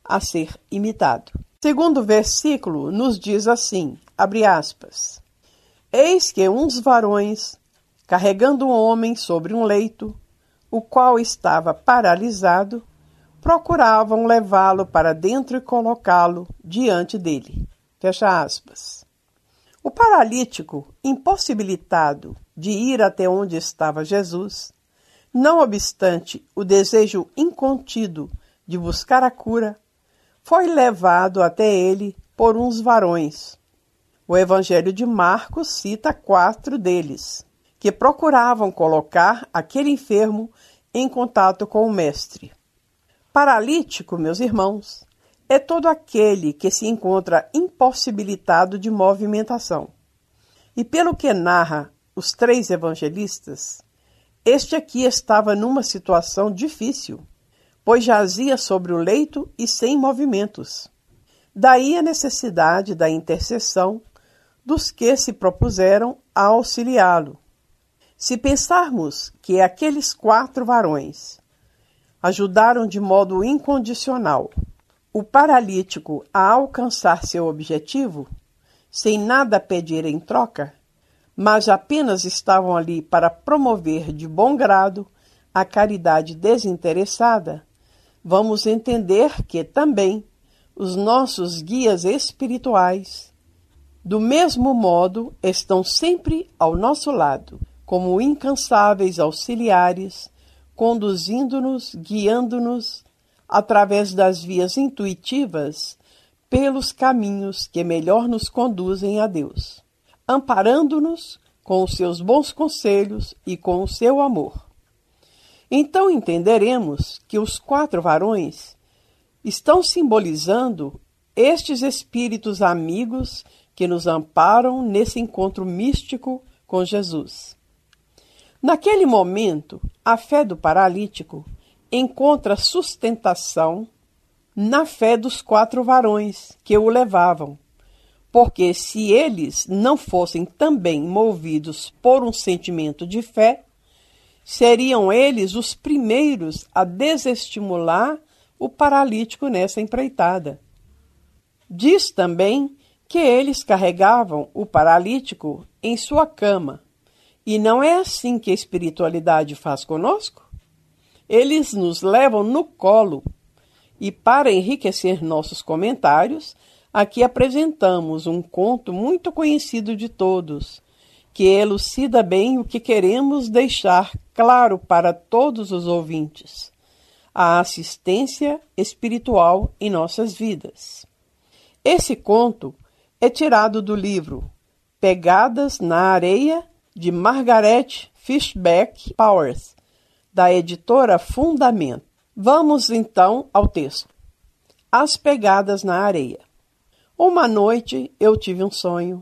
a ser imitado. Segundo versículo nos diz assim, abre aspas, eis que uns varões, carregando um homem sobre um leito, o qual estava paralisado, procuravam levá-lo para dentro e colocá-lo diante dele. Fecha aspas. O paralítico, impossibilitado de ir até onde estava Jesus, não obstante o desejo incontido de buscar a cura, foi levado até ele por uns varões. O Evangelho de Marcos cita 4 deles, que procuravam colocar aquele enfermo em contato com o Mestre. Paralítico, meus irmãos, é todo aquele que se encontra impossibilitado de movimentação. E pelo que narra os 3 evangelistas, este aqui estava numa situação difícil, pois jazia sobre o leito e sem movimentos. Daí a necessidade da intercessão dos que se propuseram a auxiliá-lo. Se pensarmos que aqueles 4 varões ajudaram de modo incondicional o paralítico a alcançar seu objetivo, sem nada pedir em troca, mas apenas estavam ali para promover de bom grado a caridade desinteressada, vamos entender que também os nossos guias espirituais, do mesmo modo, estão sempre ao nosso lado, como incansáveis auxiliares, conduzindo-nos, guiando-nos, através das vias intuitivas, pelos caminhos que melhor nos conduzem a Deus, amparando-nos com os seus bons conselhos e com o seu amor. Então entenderemos que os 4 varões estão simbolizando estes espíritos amigos que nos amparam nesse encontro místico com Jesus. Naquele momento, a fé do paralítico encontra sustentação na fé dos 4 varões que o levavam, porque se eles não fossem também movidos por um sentimento de fé, seriam eles os primeiros a desestimular o paralítico nessa empreitada. Diz também que eles carregavam o paralítico em sua cama, e não é assim que a espiritualidade faz conosco? Eles nos levam no colo. E para enriquecer nossos comentários, aqui apresentamos um conto muito conhecido de todos, que elucida bem o que queremos deixar claro para todos os ouvintes: a assistência espiritual em nossas vidas. Esse conto é tirado do livro Pegadas na Areia, de Margaret Fishback Powers, da editora Fundamento. Vamos então ao texto. As pegadas na areia. Uma noite eu tive um sonho.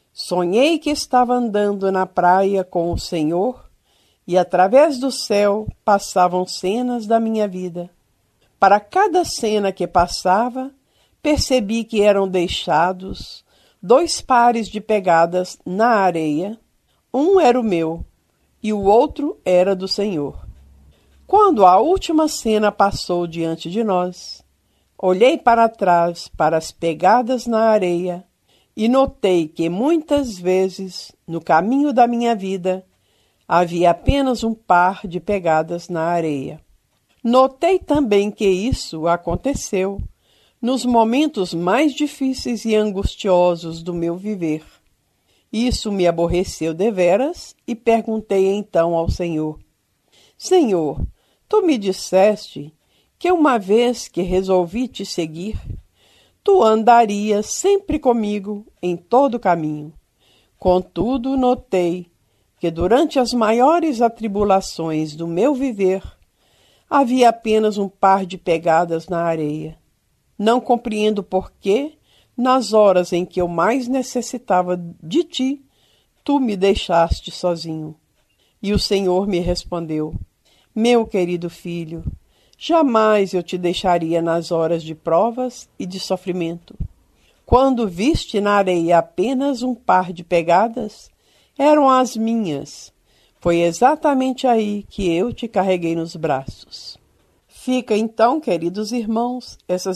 Sonhei que estava andando na praia com o Senhor e através do céu passavam cenas da minha vida. Para cada cena que passava, percebi que eram deixados 2 pares de pegadas na areia. Um era o meu e o outro era do Senhor. Quando a última cena passou diante de nós, olhei para trás para as pegadas na areia e notei que muitas vezes, no caminho da minha vida, havia apenas um par de pegadas na areia. Notei também que isso aconteceu nos momentos mais difíceis e angustiosos do meu viver. Isso me aborreceu deveras e perguntei então ao Senhor: Senhor, tu me disseste que uma vez que resolvi te seguir, tu andarias sempre comigo em todo o caminho. Contudo, notei que durante as maiores atribulações do meu viver, havia apenas um par de pegadas na areia. Não compreendo por que, nas horas em que eu mais necessitava de ti, tu me deixaste sozinho. E o Senhor me respondeu: meu querido filho, jamais eu te deixaria nas horas de provas e de sofrimento. Quando viste na areia apenas um par de pegadas, eram as minhas. Foi exatamente aí que eu te carreguei nos braços. Fica então, queridos irmãos, essas